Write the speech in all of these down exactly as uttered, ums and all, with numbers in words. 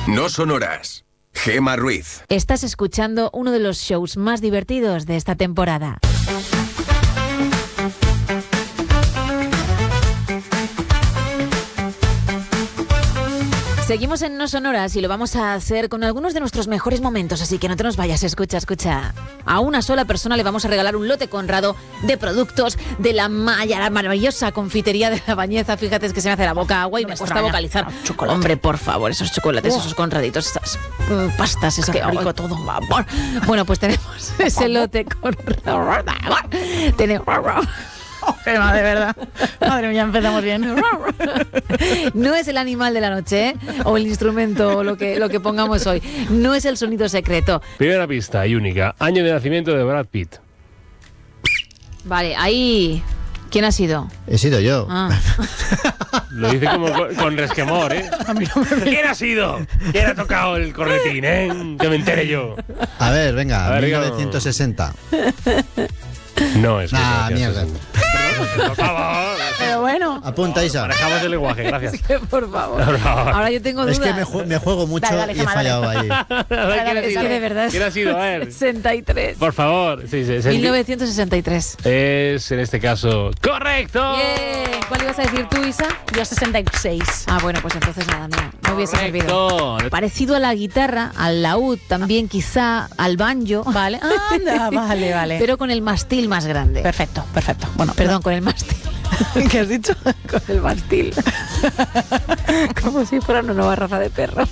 No sonoras. Gemma Ruiz. Estás escuchando uno de los shows más divertidos de esta temporada. Seguimos en No Sonoras y lo vamos a hacer con algunos de nuestros mejores momentos, así que no te nos vayas. Escucha, escucha. A una sola persona le vamos a regalar un lote Conrado de productos de la, maya, la maravillosa confitería de La Bañeza. Fíjate, es que se me hace la boca agua y no me cuesta vocalizar. Chocolate. Hombre, por favor, esos chocolates, oh. esos Conraditos, esas mm, pastas, es Qué que rico oh, todo. Vamos. Bueno, pues tenemos ese lote Conrado. Tenemos... Oh, Gemma, de verdad. Madre mía, empezamos bien. No es el animal de la noche, ¿eh? O el instrumento, o lo que, lo que pongamos hoy. No es el sonido secreto. Primera pista y única. Año de nacimiento de Brad Pitt. Vale, ahí... ¿Quién ha sido? He sido yo. Ah. Lo dice como con, con resquemor, ¿eh? A mí no me... ¿Quién ha sido? ¿Quién ha tocado el cornetín, eh? Que me entere yo. A ver, venga, A ver, mil novecientos sesenta. No, es que... Nah, mierda. Por favor. Pero bueno. Apunta, Isa. Manejamos el lenguaje, gracias. Es que, por favor. Por favor. Ahora yo tengo dudas. Es que me, ju- me juego mucho Dale, dale, y he Gemma, fallado ahí. ¿Quién ha Es sido? que de verdad es... ¿Quién ha sido? A ver. sesenta y tres. Por favor. Sí, sí, mil novecientos sesenta y tres. Es, en este caso, ¡correcto! Bien. ¿Cuál ibas a decir tú, Isa? Yo sesenta y seis. Ah, bueno, pues entonces nada, no, no hubiese Correcto. servido. Parecido a la guitarra, al laúd, también quizá al banjo. Vale. Anda, vale, vale. Pero con el mástil más grande. Perfecto, perfecto. Bueno, Perdón, con el mástil. ¿qué has dicho? Con el mástil. Como si fuera una nueva raza de perro.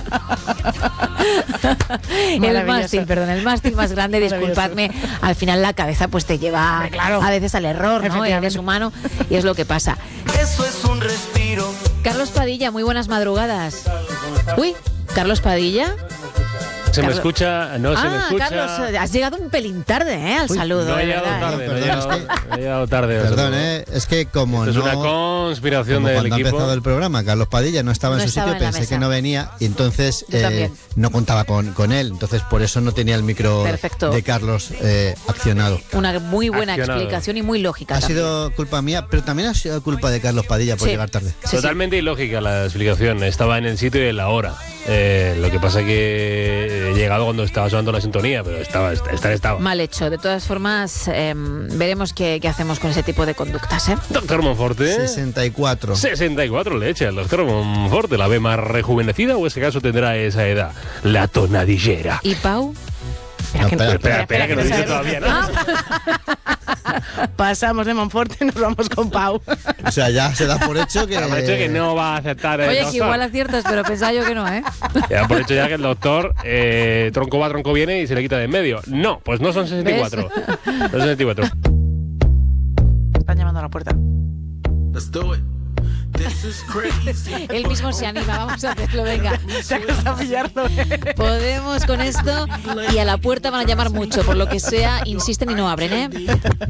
El mástil, perdón, el mástil más grande, disculpadme. Al final la cabeza pues te lleva claro. a veces al error, ¿no? Eres humano y es lo que pasa. Eso es un respiro. Carlos Padilla, muy buenas madrugadas. Uy, Carlos Padilla. ¿Se me Carlos- escucha? No se ah, me escucha. Carlos, has llegado un pelín tarde, ¿eh? Al Uy, saludo. No he de llegado verdad, tarde, ¿eh? no he Perdón, llegado, es que- he llegado tarde. o sea, Perdón, ¿eh? Es que como Esto es no... una conspiración Como del cuando ha equipo. empezado el programa, Carlos Padilla no estaba No en su estaba sitio, en la pensé mesa. que no venía y entonces Yo eh, también. no contaba con, con él, entonces por eso no tenía el micro Perfecto. de Carlos eh, accionado. Una muy buena Accionado. explicación y muy lógica. Ha también. sido culpa mía, pero también ha sido culpa de Carlos Padilla por Sí. llegar tarde. Sí, Totalmente ilógica la explicación. Estaba en el sitio y en la hora. Eh, lo que pasa es que he llegado cuando estaba sonando la sintonía, pero estaba, estar estaba. Mal hecho. De todas formas, eh, veremos qué, qué hacemos con ese tipo de conductas, ¿eh? Doctor Monforte. sesenta y cuatro. sesenta y cuatro le echa el doctor Monforte. ¿La ve más rejuvenecida o ese caso tendrá esa edad? La tonadillera. ¿Y Pau? No, espera, Espera, espera, que no dice sabemos. todavía nada. Pasamos de Monforte y nos vamos con Pau. O sea, ya se da por hecho que... Ya por hecho que no va a aceptar el Oye, doctor. que igual aciertas, pero pensaba yo que no, ¿eh? Ya por hecho ya que el doctor eh, tronco va, tronco viene y se le quita de en medio. No, pues no son sesenta y cuatro. No son sesenta y cuatro. Están llamando a la puerta. Let's do it. This is crazy. Él mismo se anima, vamos a hacerlo, venga. Se a pillarlo. Podemos con esto y a la puerta van a llamar mucho, por lo que sea, insisten y no abren, ¿eh?